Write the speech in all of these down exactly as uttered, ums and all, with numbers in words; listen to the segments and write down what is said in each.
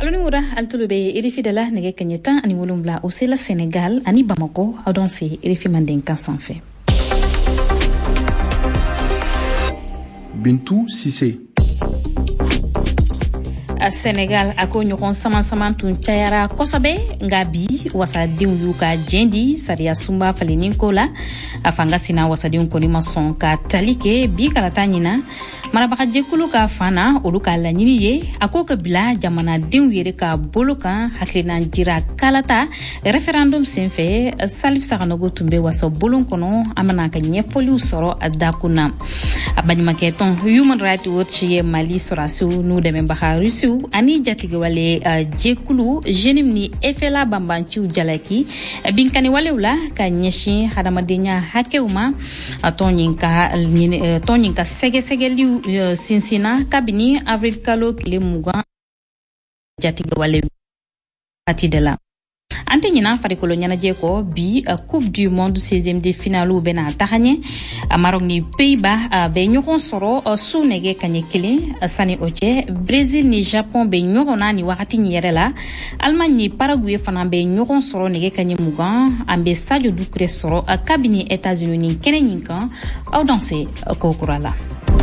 Alonimura altulube irifi de la nege kanyeta ani wolumbla au sela Sénégal ani Bamako a dansé irifi mandenka sans fait. Bintou Cissé. A Sénégal ako ɲɔgɔn sama sama tun cayara kosɛbɛ nga bi wasadenw y'u ka jendi sariya sunba falenin ko la a fanga sina wasadenw kɔni ma sɔn ka tali kɛ bi kalata ɲina marabagajɛkulu ka fana olu ka laɲini ye a ko ka bila jamanadenw yɛrɛ ka bolo kan hakilina jira kalata referendum senfɛ Salif Saganogo tun bɛ wasa bolon kɔnɔ an bena ka ɲɛfɔliw sɔrɔ a dakun na a baɲumankɛ tɔn Human Rights Watch ye Mali sɔrɔsiw n'u dɛmɛbaga Rusiw ani jatigɛwale uh, jɛkulu jenim ni efela banbanciw jalaki uh, binkaniwalew la ka ɲɛsin hadamadenya hakɛw ma uh, tɔn ɲin ka uh, tɔn ɲin ka sɛgɛsɛgɛliw uh, sinsina kabini avril kalo tile mugan jatigɛwale parti de la ante ɲina farikolo ɲɛnajɛ kɔ bi uh, coupe du monde seizième de finalu bena taxaɲɛ uh, Maroc ni Pays-Bas uh, bɛ ɲɔgɔn sɔrɔ uh, su nɛgɛ kaɲɛ kelen uh, sani o cɛ Brésil ni Japon bɛ ɲɔgɔn na ni wagati yɛrɛ la Allemagne ni Paraguay fana bɛ ɲɔgɔn sɔrɔ nɛgɛ kaɲɛ mugan an bɛ Sadio Doucouré sɔrɔ uh, kabini États-Unis ni kɛnɛ ɲin kan aw danse uh, kokura la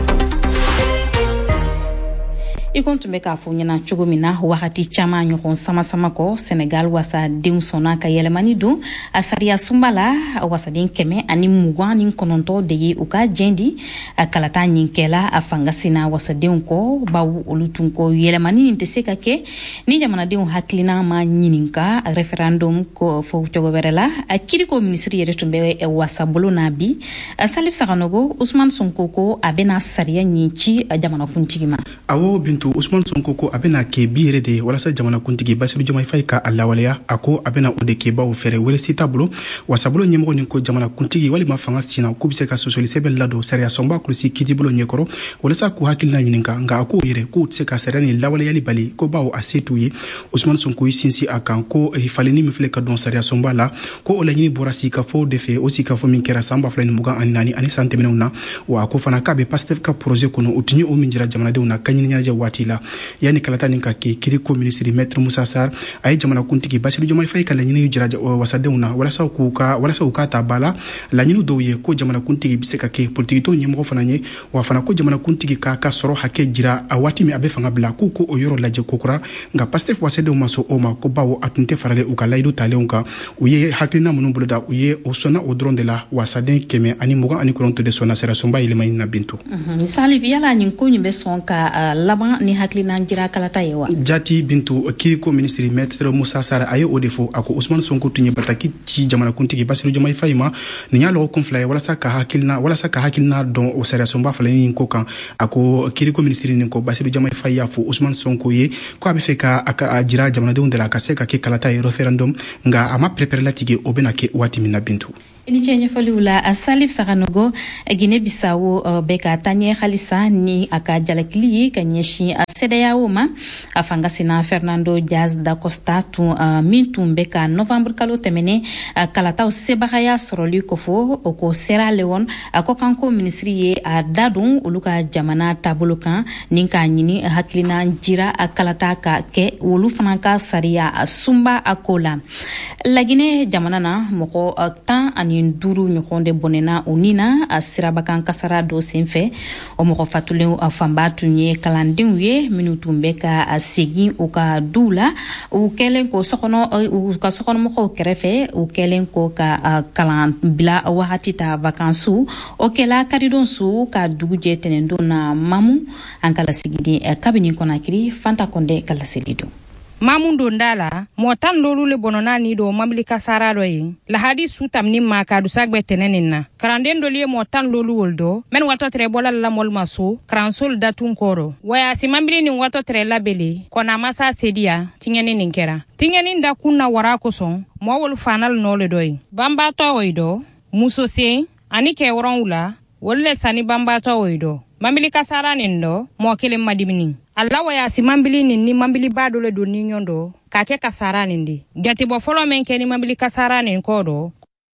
ikon tun bɛ k'a fɔ ɲɛna cogo min na wagati caman ɲɔgɔn sama-sama kɔ Sénégal wasadenw sɔnna ka yɛlɛmani don a sariya sunba la wasaden kɛmɛ ani mugan ni kɔnɔntɔn de ye u ka jɛndi a kalata ɲin kɛla a fanga sina wasadenw kɔ bawo olu tun kɔ yɛlɛmani nin tɛ se ka kɛ ni jamanadenw hakilina ma ɲininka referendum ko fɔ cogo wɛrɛ la a kiriko minisiri yɛrɛ tun bɛ wasabolo na bi Salif Saganogo Ousmane Sonko ko a bɛna sariya ɲin ci jamanakuntigi ma awo bintu Ousmane Sonko ko a bɛna kɛ bi yɛrɛ de walasa jamanakuntigi Bassirou Diomaye Faye ka a lawaleya a ko a bɛna o de kɛ bawo fɛrɛ wɛrɛ si t'a bolo wasabolo ɲɛmɔgɔ nin ko jamanakuntigi walima fanga sina k'u bɛ se ka sosoli sɛbɛn ladon sariya sɔnba kulusi kiitibolo ɲɛkɔrɔ walasa k'u hakilina ɲininka nka a k'o yɛrɛ k'u tɛ se ka sariya nin lawaleyali bali ko bawo a se t'u ye Ousmane Sonko yi sinsin a kan ko faleni min filɛ ka dɔn sariya sɔnba la ko o laɲini bɔra sikafo de fɛ o sikafo min kɛra san ba fila ni mugan ani naani ani san tɛmɛnenw na wa a ko fana k'a bɛ Pastef ka projet kɔnɔ o tun ye o min jira jamanadenw na ka ɲini ɲɛnajɛ waati la yani kalata nin ka kɛ kiriko minisiri Maître Moussa Sarr a ye jamanakuntigi Bassirou Diomaye Faye ka laɲiniw jira wasadenw na walasa k'u ka walasa u ka ta ba la laɲiniw dɔw ye ko jamanakuntigi bɛ se ka kɛ politikitɔw ɲɛmɔgɔ fana ye wa fana ko jamanakuntigi k'a ka sɔrɔ hakɛ jira a waati min a bɛ fanga bila k'u ko o yɔrɔ lajɛ kokura nka Pastef wasadenw ma sɔn o ma ko bawo a tun tɛ faralen u ka layidu talenw kan u ye hakilina minnu boloda u ye o sɔnna o dɔrɔn de la wasaden kɛmɛ ani mugan ani kɔnɔntɔn de sɔnna sariya sɔnba yɛlɛmani na bintu Salif yala nin ko nin bɛ sɔn ka laban ni hakilina jira kalata ye wa jati bintu kiriko minisiri Maître Moussa Sarr a ye o de fɔ a ko Ousmane Sonko tun ye bataki ci jamanakuntigi Bassirou Diomaye Faye ma nin y'a lɔgɔ kun fila ye walasa ka hakilina walasa ka hakilina dɔn o sariya sɔnba faleni nin ko kan a ko kiriko minisiri nin ko Bassirou Diomaye Faye y'a fɔ Ousmane Sonko ye ko a bɛ fɛ ka a jira jamanadenw de la ka se ka kɛ kalata ye referendum nka a ma prépare latigɛ o bɛna kɛ waati min na bintu ini cɛ ɲɛfɔliw la a Salif Saganogo Guinée Bissau bɛ ka taɲɛ halisa ni a ka jalakili ye ka ɲɛsin a C D A O ma a fanga sina Fernando Diaz da Costa tun uh, min tun bɛ ka novembre kalo tɛmɛnen uh, kalataw sebagaya sɔrɔli kɔfɛ o ko Sierra Leone a ko kanko minisiri ye a dadon olu ka jamana taabolo kan ni k'a ɲini hakilina jira a kalata ka kɛ olu fana ka sariya a sunba a ko la Laginɛ jamana na mɔgɔ uh, tan ani duuru ɲɔgɔn de bɔnɛna u ni na a sirabakan kasara dɔ senfɛ o mɔgɔ fatulen a fanba tun ye kalandenw ye minnu tun bɛ ka a segin u ka duw la u kɛlen ko sokɔnɔ u ka sokɔnɔmɔgɔw kɛrɛfɛ u kɛlen ko ka kalan bila wagati ta vacances o kɛla karidon su ka dugujɛ tɛnɛndon na Mamu an ka lasigiden kabini Konakiri Fanta Konde ka laseli don Mamun dondala motan lolu le bonona ni do mambili kasara do yi la hadi sutam ni ma ka du sagbe tenenen na karanden do liye motan lolu woldo men wato tre bola la mol maso kransol datun koro waya si mambili ni wato tre labele kona masa sedia tingene ninkera tingene nda kunna wara ko son mo wol fanal no le doy bamba to oido muso se ani ke woron wula wolle sani bamba to oido mambili kasara nindo mo kele madimini Allah wa yasi mambili ni ni mambili bado le do ni nyondo ka ke kasara nindi jati bo folo men ke ni mambili kasara nin kodo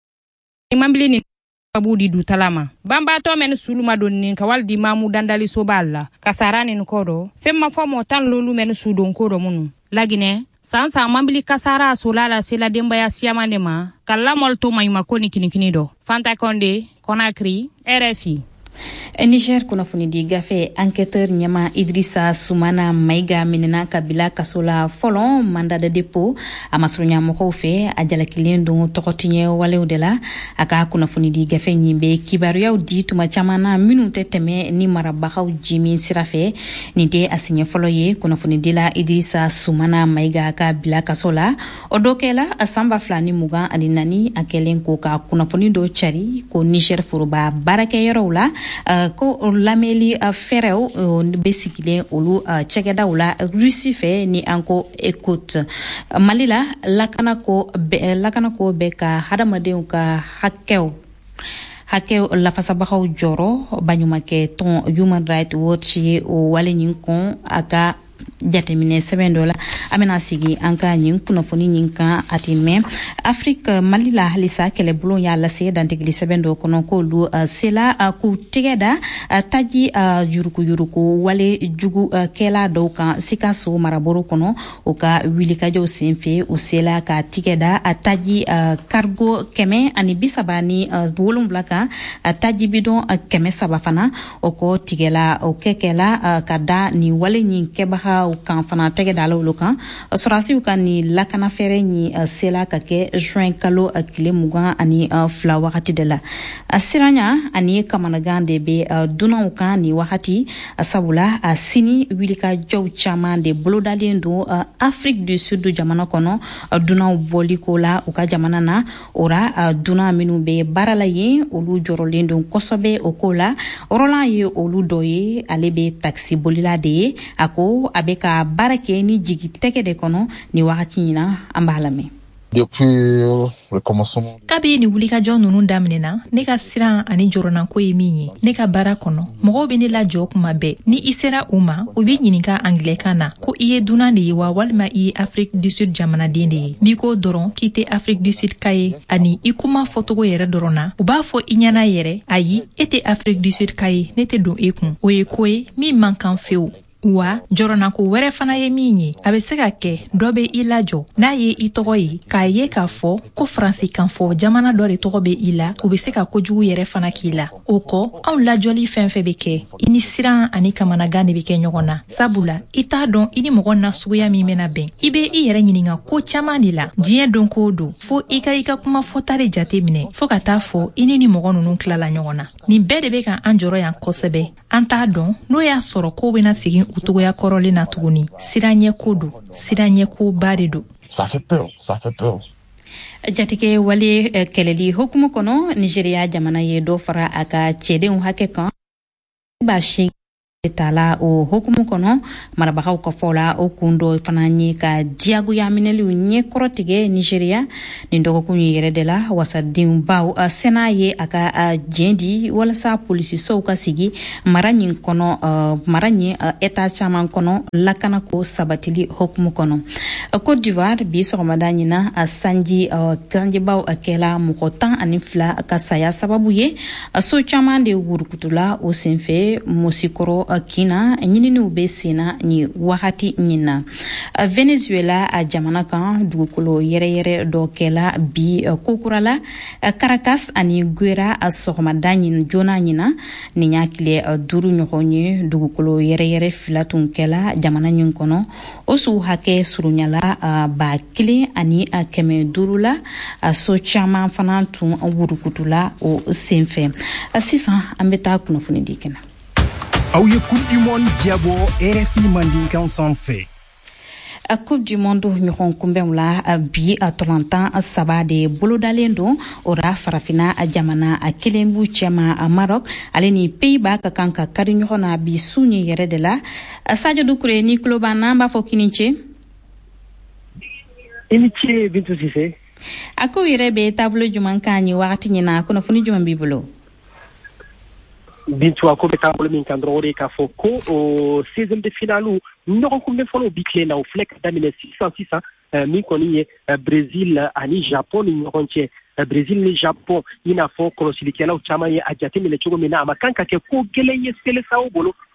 ni mambili ni abudi du talama bamba to men suluma don nin ka waldi mamu dandali so balla kasara nin kodo femma fo mo tan lolu men sudon kodo munu lagine sansa mambili kasara solala sela dembaya siamane ma kala molto mayma koni kinikini do Fanta Konde Conakry R F I. Niger kunnafoni di gafe enquêteur Nyama Idrissa Soumana Maiga minena kabila kasola folon mandat de dépôt amasrunya moko fe ajala kilendo tokotinye wale udela aka kunnafoni di gafe nyimbe kibaru yaw di tuma chamana minute teme ni marabakaw jimi sirafe ni de asinye foloye kunnafoni di la Idrissa Soumana Maiga kabila kasola odokela asamba flani muga alinani akelen ko ka kunnafoni do chari ko Niger furuba barake yorawla Uh, ko lameli uh, fereo uh, besikile olu uh, chegeda ula Russie fe ni anko écoute uh, malila lakana ko be, lakana ko be ka hadamaden ka hakkew hakkew la fasabaxaw joro bañuma ke ton Human Rights Watch o wale nyinkon aka jatemine sebendola amena sigi anka nyin kunafoni nyinka atinme Afrique malila halisa kele bulon ya lase dantigli sebendo kono ko lu uh, sela uh, ku tigeda uh, taji uh, juruku juruku wale jugu uh, kela doka sikaso maraboro kono oka wilika jo senfe o sela ka tigeda uh, taji uh, cargo keme ani bisabani uh, wolum blaka uh, taji bidon uh, keme sabafana oko tigela o kekela uh, kada ni wale nyin kebaha kan fana tege dalo lokan sorasi kan ni lakana fere ni uh, sela kake juin kalo akile uh, mugan ani uh, fla wakati de la uh, siranya ani kamana gande be uh, duna ukan ni wakati uh, sabula uh, sini wilika jow chama de bolodalendo uh, Afrique du Sud du jamana kono uh, duna boli kola uka jamana na ora uh, duna minu be barala ye olu jorolendo kosobe okola orola ye olu doye alebe taxi bolila de ako abe ka barake ni jigi teke de kono ni wakati nyina ambalame. Depuis le commencement kabi ni wulika jɔn nunu daminɛna ne ka siran ani jɔrɔna ko ye min ye ne ka baara kɔnɔ mɔgɔw be ne la jɔ kuma bɛɛ ni i sera u ma u be ɲininka anglɛkan na ko i ye dunan de ye wa walima i ye Afrique du Sud jamanaden de ye n'i ko dɔrɔn k'i tɛ Afrique du Sud ka ye ani i kuma fɔtogo yɛrɛ dɔrɔn na u b'a fɔ i ɲɛna yɛrɛ ayi e tɛ Afrique du Sud ka ye ne tɛ don e kun o ye ko ye min man kan fewu wa jɔrɔnako wɛrɛ fana ye min ye a bɛ se ka kɛ dɔ bɛ i lajɔ n'a ye i tɔgɔ ye k'a ye k'a fɔ ko faransi kan fɔ jamana dɔ de tɔgɔ bɛ i la u bɛ se ka kojugu yɛrɛ fana k'i la o kɔ anw lajɔli fɛn fɛn bɛ kɛ i ni siran ani kamanagan de bɛ kɛ ɲɔgɔn na sabula i t'a dɔn i ni mɔgɔ na suguya min bɛna bɛn i bɛ i yɛrɛ ɲininka ko caman de la diɲɛ don ko don fo i ka i ka kuma fɔta de jate minɛ fo ka taa fɔ i ni ni mɔgɔ ninnu tilala ɲɔgɔn na nin bɛɛ de bɛ ka an jɔrɔ yan kosɛbɛ an t'a dɔn n'o y'a sɔrɔ ko bɛna segin u togoya kɔrɔlen na tuguni siranɲɛ ko do siranɲɛ ko ba de do. Ça fait peur, ça fait peur. Jatike wale uh, keleli hukumu kono Nigeria jamana ye do fara aka ceden hake kan ba shi tala o hukumu kono marabakaw ka fola o kundo fananye ka diagu ya mineli nye korotige Nigeria ni ndogo kunyi yere de la wasa dimbaw uh, sena ye aka uh, jendi wala sa polisi so ka sigi maranyi kono uh, maranyi uh, eta chaman kono lakana ko sabatili hukumu kono uh, Côte d'Ivoire bi so madani na uh, sanji uh, kanji baw akela mukotan anifla ka saya sababu ye uh, so chaman de wurukutula o senfe musikoro uh, kina nyini ube sina ni wakati nyina uh, Venezuela a uh, jamana kan dugukolo yere yere do kela bi uh, kokurala uh, Caracas ani Guera a uh, sohmadanyin jona nyina ni nyakile uh, duru nyonye dugukolo yere yere filatun kela jamana nyin kono osu hake surunyala uh, ba kile ani uh, keme durula uh, so chama fanantu uh, wurukutula o senfe uh, sisa ambeta kunofuni dikena Au ye Coupe du Monde diabo R F I Mandinkan sans fait. A Coupe du Monde nyokon kumbemula bi a tolantan saba de bolodalendo ora farafina a jamana a kelembu chema a Maroc ale ni Pays-Bas ka kanka kari nyokona bi sunye yere de la Sadio Doucouré ni klobana mba fo kininche Iniche Bintou Cissé ako yere be tableau juman kanyi wakati nyina kono funi juman bibulo Bintou ako be tableau min kan drore ka fo ko o seizième de finale ndoko kumbe folo bikle na o flek damine six cents six cents min koni Brésil ani Japon ni nyokonche Brésil ni Japon ina fo ko silikela o chama ye ajate mile chogo mina amakanka ke ko gele ye sele sawo bolo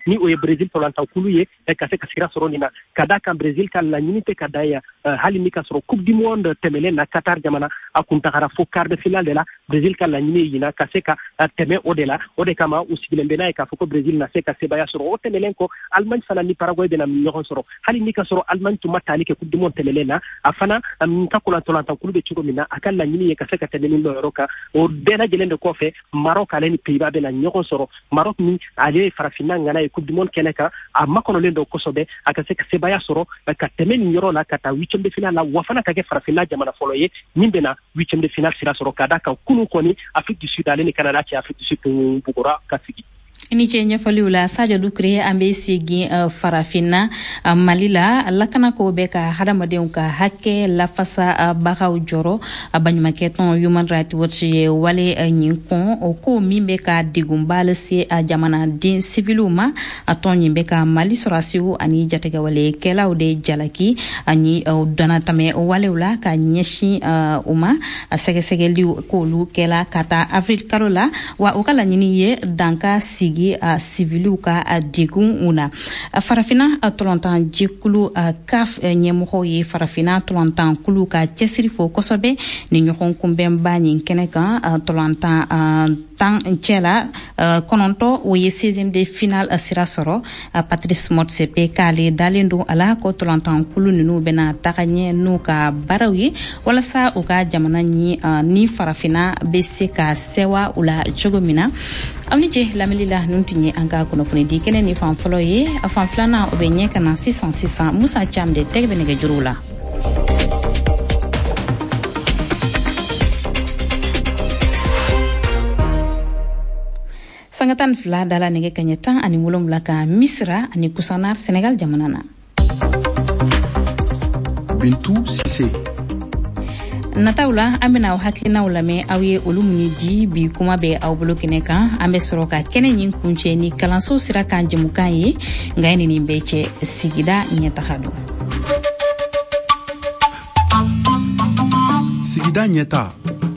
ni o ye Brésil tɔlɔntan kulu ye ka se ka sira sɔrɔ nin na ka da kan Brésil ka laɲini tɛ ka da ya hali ni ka sɔrɔ Coupe du Monde tɛmɛlen na Qatar jamana a kun tagara fo quart de finale de la Brésil ka laɲini yina ka se ka tɛmɛ o de la o de kama u sigilen bɛ n'a ye k'a fɔ ko Brésil na se ka sebaya sɔrɔ o tɛmɛlen kɔ Allemagne fana ni Paraguay bɛna ɲɔgɔn sɔrɔ hali ni ka sɔrɔ Allemagne tun ma tali kɛ Coupe du Monde tɛmɛlen na a fana ka tɔlɔntan kulu bɛ cogo min na a ka laɲini ye ka se ka tɛmɛ nin dɔ yɔrɔ kan o bɛɛ lajɛlen de kɔfɛ Maroc ale ni Pays-Bas bɛna ɲɔgɔn sɔrɔ Maroc ni ale farafinna ŋana ye Coupe du Monde kɛnɛ kan a makɔnɔlen dɔ kosɛbɛ a ka se ka sebaya sɔrɔ ka tɛmɛ nin yɔrɔ la ka taa huitième de finale la wa fana ka kɛ farafinna jamana fɔlɔ ye min bɛna huitième de finale sira sɔrɔ ka da kan kunun kɔni Afrique du Sud ale ni Canada cɛ Afrique du Sud tun bugɔra ka sigi ni cɛ ɲɛfɔliw la Sadio Dukure an bɛ segin uh, farafinna uh, Mali la lakana ko bɛ ka hadamadenw ka hakɛ lafasa uh, bagaw jɔrɔ uh, baɲumankɛ tɔn Human Rights Watch ye wale uh, ɲin kɔn o ko min bɛ ka degunba lase uh, jamanaden civiliw ma a tɔn ɲin bɛ ka Mali sɔrɔsiw ani jatigɛwalekɛlaw de jalaki ani uh, danatɛmɛ walew la ka ɲɛsin uh, u ma uh, sɛgɛsɛgɛliw k'olu kɛla ka taa avril kalo la wa o ka laɲini ye danka sigi a civiliw ka a degun una farafina tɔlɔntan jekulu C A F ɲɛmɔgɔw ye farafina tɔlɔntan kulu ka cɛsiri fo kosɛbɛ ni ɲɔgɔn kunbɛnba nin kɛnɛ kan tɔlɔntan tan cɛla kɔnɔntɔ o ye seizième de finale sira sɔrɔ Patrice Motsepe k'ale dalen don a la ko tɔlɔntan kulu ninnu bɛna taga ɲɛ n'u ka baaraw ye walasa u ka jamana ni farafina bɛ se ka sewa u la cogo min na aw ni cɛ lamɛnli la nun tun ye an ka kunnafoni di kɛnɛ ni fan fɔlɔ ye a fan filanan o bɛ ɲɛ ka na sisan sisan Musa Cam de tɛgɛ bɛ nɛgɛjuruw la. Sanga tan fila dala nɛgɛ kaɲɛ tan ani wolonwula ka Misira ani Kusanar Senegal jamana na. Bintu Sise. Nataw la an bɛna aw hakilinaw lamɛn aw ye olu minnu di bi kuma bɛ aw bolo kɛnɛ kan an bɛ sɔrɔ ka kɛnɛ ɲin kuncɛ ni kalanso sira kan jɛmukan ye nka ni nin bɛɛ cɛ sigida ɲɛtaga don. Sigida ɲɛta.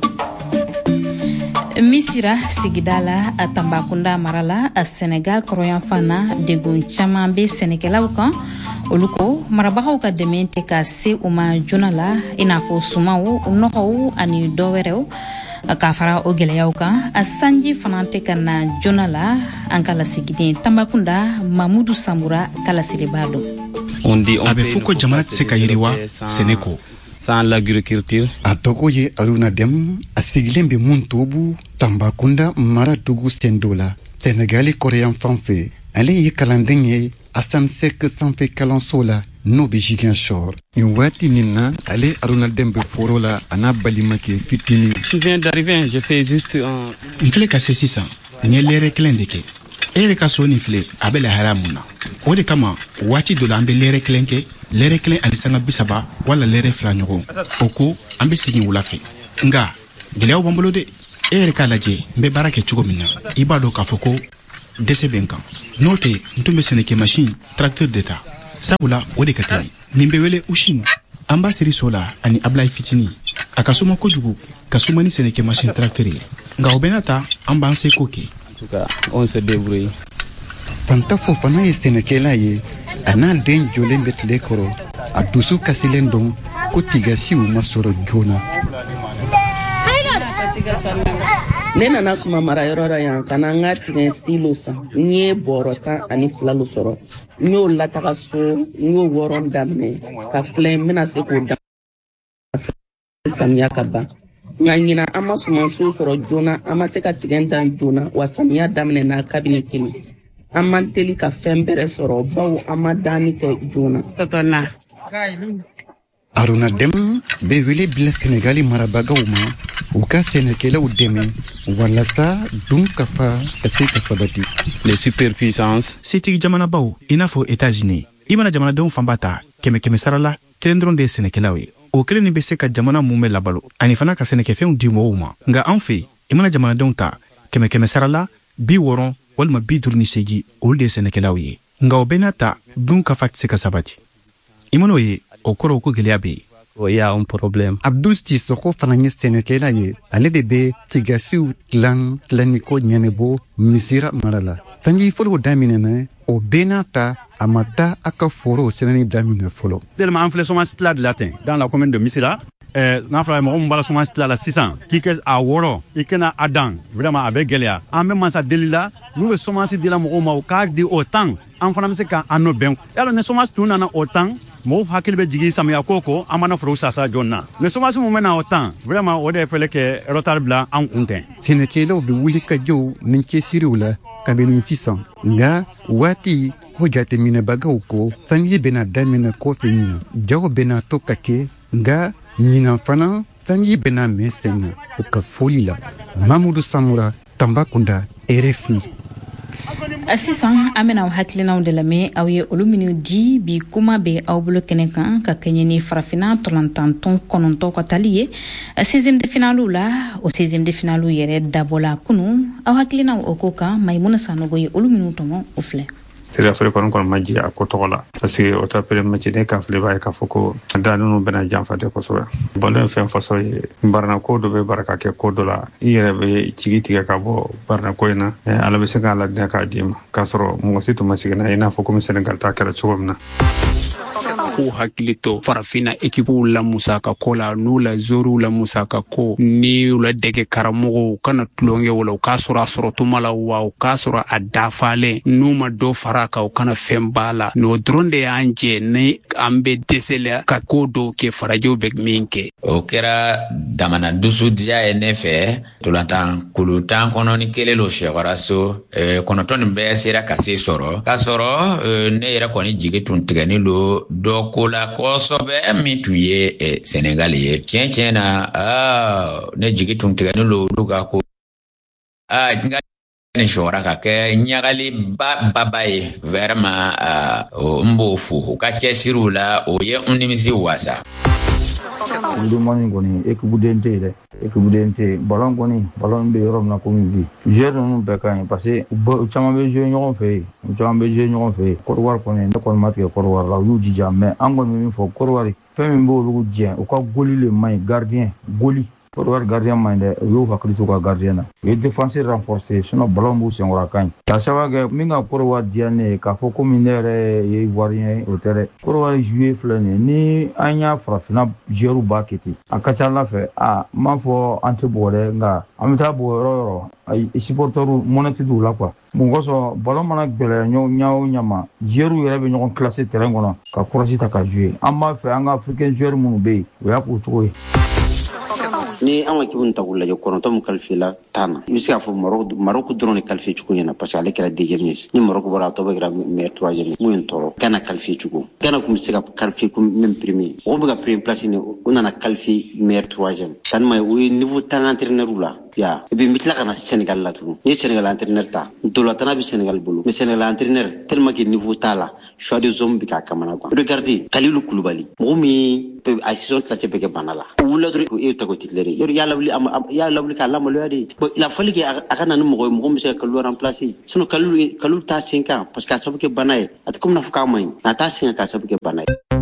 Misira sigida la a Tambakunda mara la a Senegal kɔrɔyanfan na degun caman bɛ sɛnɛkɛlaw kan olu ko marabagaw ka dɛmɛ tɛ ka se u ma joona la i n'a fɔ sumaw nɔgɔw ani dɔwɛrɛw k'a fara o gɛlɛyaw kan a sanji fana tɛ ka na joona la an ka lasigiden Tambakunda Mamudu Sambura ka lasiri b'a dɔn. A bɛ fɔ ko jamana tɛ se ka yiriwa sɛnɛ kɔ. Sans l'agriculture. A tɔgɔ ye Aruna Dem a sigilen bɛ mun tobu Tambakunda mara dugu sendo la Senegali kɔrɔyan fan fɛ ale ye kalanden ye Assane Seck sanfɛ kalanso la n'o bɛ Ziguinchor. Nin waati nin na ale Aruna Dem bɛ foro la a n'a balimakɛ fitinin. Je viens d'arriver, je fais juste un. N filɛ ka se sisan n ye lɛrɛ kelen de kɛ e yɛrɛ ka so nin filɛ a bɛ lahara mun na o de kama waati dɔ la an bɛ lɛrɛ kelen kɛ lɛrɛ kelen ani sanga bisaba wala lɛrɛ fila ɲɔgɔn o ko an bɛ segin wula fɛ nka gɛlɛyaw b'an bolo dɛ e yɛrɛ k'a lajɛ n bɛ baara kɛ cogo min na i b'a dɔn k'a fɔ ko dɛsɛ bɛ n kan n'o tɛ n tun bɛ sɛnɛkɛ machine tracteur de ta sabula o de ka teli nin bɛ wele usine an b'a siri so la ani Ablaye fitinin a ka suma kojugu ka suma ni sɛnɛkɛ machine tracteur ye nka o bɛna ta an b'an seko kɛ. En tout cas, on se débrouille. Fanta Fofana ye sɛnɛkɛla ye a n'a den jɔlen bɛ tile kɔrɔ a dusu kasilen don ko tigasiw ma sɔrɔ joona. Ne nana suma mara yɔrɔ la yan ka na n ka tigɛ silo san n ye bɔrɔ tan ani fila lo sɔrɔ n y'o lataga so n y'o wɔɔrɔ daminɛ ka filɛ n bɛna se k'o da samiya ka ban nka ɲina an ma sumanso sɔrɔ joona an ma se ka tigɛ dan joona wa samiya daminɛ na kabini kelen an man teli ka fɛn bɛrɛ sɔrɔ bawo an ma danni kɛ joona. Aruna Dem bɛ wele bila Senegali marabagaw ma u ka sɛnɛkɛlaw dɛmɛ walasa dun ka fa ka se ka sabati. Les superpuissances. Setigi jamanabaw i n'a fɔ États-Unis i mana jamanadenw fanba ta kɛmɛ kɛmɛ sara la kelen dɔrɔn de ye sɛnɛkɛlaw ye o kelen nin bɛ se ka jamana mun bɛ labalo ani fana ka sɛnɛkɛfɛnw di mɔgɔw ma nka an fɛ i mana jamanadenw ta kɛmɛ kɛmɛ sara la bi wɔɔrɔ walima bi duuru ni seegin olu de ye sɛnɛkɛlaw ye nka o bɛɛ n'a ta dun ka fa tɛ se ka sabati i man'o ye o kɔrɔ ko gɛlɛya bɛ yen Il y a un problème. Abdou Sissoko fana ye sɛnɛkɛla ye ale de bɛ tigasiw tilan tilaniko ɲɛnɛbɔ misira mara la sanji fɔlɔ daminɛna o bɛɛ n'a ta a ma taa a ka forow sɛnɛni daminɛ fɔlɔ. tellement an filɛ semence tila de la ten dans la commune de Missira euh, n'a fɔra mɔgɔ min b'a la semence tila la sisan k'i kɛ a wɔrɔ i kana a dan vraiment a bɛ gɛlɛya an bɛ mansa deli la n'u bɛ semence dila mɔgɔw ma u k'a di o temps an fana bɛ se ka an n'o bɛn yala ni semence tun nana o temps mɔgɔw hakili bɛ jigin samiya ko ko an mana forow sasa joona na mais semence mun bɛ na o temps vraiment o de ye fɛlɛ kɛ retard bila an kun tɛ. sɛnɛkɛlaw bɛ wuli ka jɔw ni cɛsiriw la kabini sisan nka waati ko jateminɛbagaw ko sanji bɛna daminɛ kɔfɛ ɲina jaw bɛna to ka kɛ nka ɲinan fana sanji bɛna mɛn sen na u ka foli la mamudu samura Tambacounda R F I. Sisan an bɛna aw hakilinaw de lamɛn aw ye olu minnu di bi kuma bɛ aw bolo kɛnɛ kan ka kɛɲɛ ni farafina tɔlɔntantɔn kɔnɔntɔn ka tali ye seizième de finale la o seizième de finale yɛrɛ dabɔla kunu aw hakilinaw o ko kan Maimuna Sanogo ye olu minnu tɔmɔ o filɛ. Sira fere kɔni kɔni ma ji a ko tɔgɔ la parce que o tapere match ne ka fili b'a ye k'a fɔ ko da ninnu bɛna janfa tɛ kosɛbɛ balo ye fɛn fasɔ ye barana ko dɔ bɛ baraka kɛ ko dɔ la i yɛrɛ bɛ jigi tigɛ ka bɔ barana ko in na ala bɛ se k'a ladina k'a d'i ma k'a sɔrɔ mɔgɔ si tun ma segin n'a ye i n'a fɔ komi Senegal ta kɛra cogo min na. K'u hakili to farafina ekipuw la musaka ko la n'u la zoriw la musaka ko ni u la dege karamɔgɔw kana tulonkɛ o la u k'a sɔrɔ a sɔrɔ tuma la wa u k'a sɔrɔ a dafalen n'u ma dɔ fara kan u kana fɛn b'a la n'o dɔrɔn de y'an jɛ ni an bɛ dɛsɛ la ka ko dɔw kɛ farajɛw bɛ min kɛ. O kɛra damana dusudiya ye ne fɛ tolantan kulu tan kɔnɔ ni kelen lo sɛwaraso kɔnɔntɔn nin bɛɛ sera ka se sɔrɔ k'a sɔrɔ ne yɛrɛ kɔni jigi tun tigɛni lo dɔ ko la kosɛbɛ min tun ye Senegal ye tiɲɛ tiɲɛ na aa ne jigi tun tigɛni lo olu ka ko aa nka ni sɔrɔ ka kɛ ɲagali ba baba ye vraiment n b'o fo u ka cɛsiriw la o ye n nimisi wasa. Ndumani kɔni équipe den tɛ dɛ équipe den tɛ ballon kɔni ballon bɛ yɔrɔ min na komi bi joueur ninnu bɛɛ ka ɲi parce que u caman bɛ jouer ɲɔgɔn fɛ yen u caman bɛ jouer ɲɔgɔn fɛ yen Côte d'Ivoire kɔni ne kɔni ma tigɛ Côte d'Ivoire la u y'u jija mais an kɔni bɛ min fɔ Côte d'Ivoire fɛn min b'olu jɛ u ka goli le man ɲi gardien goli Côte d'Ivoire gardien man ɲi dɛ u y'u hakili to u ka gardien na u ye défense renforcer sinon ballon b'u senkɔrɔ a ka ɲi k'a sababu kɛ min ka Côte d'Ivoire diya ne ye k'a fɔ komi ne yɛrɛ ye Ivoirien ye o tɛ dɛ Côte d'Ivoire jouer filɛ nin ye ni an y'a farafina joueur b'a kɛ ten a ka ca Ala fɛ a n m'a fɔ an tɛ bugɔ dɛ nka an bɛ taa bugɔ yɔrɔ o yɔrɔ ayi supporters mɔnɛ tɛ don u la quoi mun kosɔn ballon mana gɛlɛya ɲa o ɲa ma joueurs yɛrɛ bɛ ɲɔgɔn classer terrain kɔnɔ ka courage ta ka jouer an b'a fɛ an ka africain joueurs minnu bɛ yen o y'a k'u cogo ye. ni an ka kibu ta k'u lajɛ kɔnɔntɔn min qualifié la tan na i bɛ se k'a fɔ Maroc dɔrɔn de qualifié cogo ɲɛna parce que ale kɛra deuxième ye ni Maroc bɔra a tɔ bɛ kɛra meilleur troisième ye mun ye n tɔɔrɔ Ghana qualifié cogo Ghana tun bɛ se ka qualifié comme même premier mɔgɔw bɛ ka premier place ɲini u nana qualifié meilleur troisième ça ne ma ye o ye niveau tan entraîneur la ya et puis n bɛ tila ka na Sénégal la tugun ni Sénégal entraîneur ta ntolatana bɛ Sénégal bolo mais Sénégal entraîneur tellement que niveau t'a la choix des hommes bɛ k'a kamana quoi regardez Kalilou Koulibaly mɔgɔ min a saison tilancɛ bɛ kɛ bana la o wulila dɔrɔn e y'o ta k'o titulaire yɔrɔ y'a lawuli i y'a lawuli k'a lamaloya de bon il a fallu que a ka na ni mɔgɔ ye mɔgɔ min bɛ se ka Kalilou remplacer sinon Kalilou Kalilou t'a sen kan parce que a sababu kɛ bana ye a tɛ komi n'a fɔ k'a man ɲi a t'a sen kan k'a sababu kɛ bana ye.